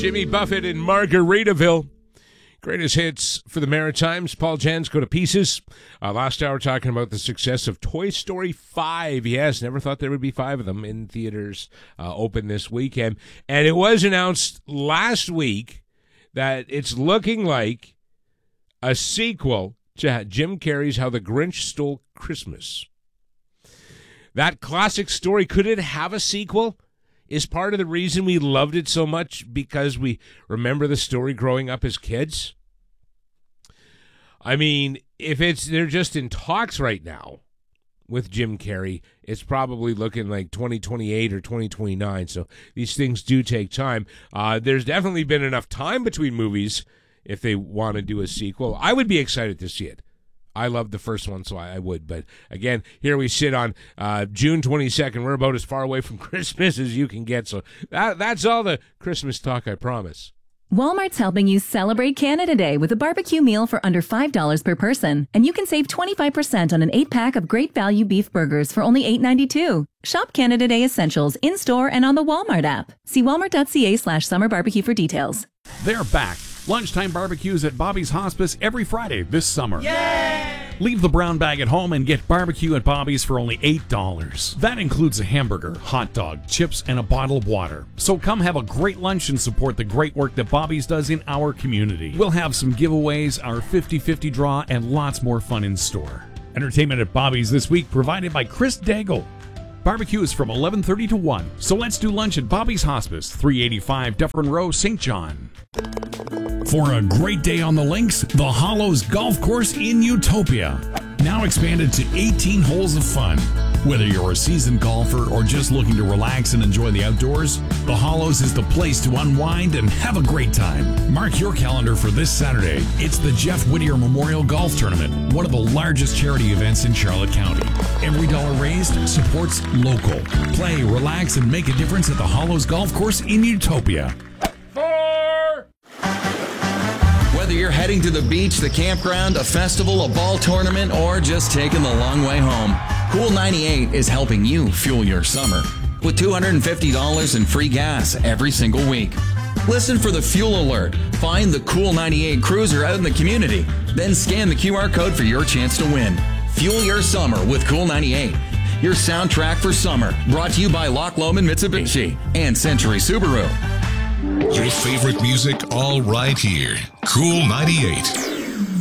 Jimmy Buffett in Margaritaville. Greatest hits for the Maritimes. Paul Jans, Go to Pieces. Last hour talking about the success of Toy Story 5. Yes, never thought there would be 5 of them in theaters open this weekend. And it was announced last week that it's looking like a sequel to Jim Carrey's How the Grinch Stole Christmas. That classic story, could it have a sequel? Is part of the reason we loved it so much because we remember the story growing up as kids? I mean, if they're just in talks right now with Jim Carrey, it's probably looking like 2028 or 2029. So these things do take time. There's definitely been enough time between movies if they want to do a sequel. I would be excited to see it. I loved the first one, so I would. But again, here we sit on June 22nd. We're about as far away from Christmas as you can get. So that's all the Christmas talk, I promise. Walmart's helping you celebrate Canada Day with a barbecue meal for under $5 per person. And you can save 25% on an 8-pack of great value beef burgers for only $8.92. Shop Canada Day Essentials in-store and on the Walmart app. See walmart.ca/summer barbecue for details. They're back. Lunchtime barbecues at Bobby's Hospice every Friday this summer. Yay! Leave the brown bag at home and get barbecue at Bobby's for only $8. That includes a hamburger, hot dog, chips, and a bottle of water. So come have a great lunch and support the great work that Bobby's does in our community. We'll have some giveaways, our 50-50 draw, and lots more fun in store. Entertainment at Bobby's this week provided by Chris Daigle. Barbecue is from 11:30 to 1. So let's do lunch at Bobby's Hospice, 385 Dufferin Row, St. John. For a great day on the links, the Hollows Golf Course in Utopia. Now expanded to 18 holes of fun. Whether you're a seasoned golfer or just looking to relax and enjoy the outdoors, the Hollows is the place to unwind and have a great time. Mark your calendar for this Saturday. It's the Jeff Whittier Memorial Golf Tournament, one of the largest charity events in Charlotte County. Every dollar raised supports local. Play, relax, and make a difference at the Hollows Golf Course in Utopia. Whether you're heading to the beach, the campground, a festival, a ball tournament, or just taking the long way home, Cool 98 is helping you fuel your summer with $250 in free gas every single week. Listen for the fuel alert. Find the Cool 98 cruiser out in the community. Then scan the QR code for your chance to win. Fuel your summer with Cool 98. Your soundtrack for summer. Brought to you by Loch Lomond Mitsubishi and Century Subaru. Your favorite music all right here. Cool 98.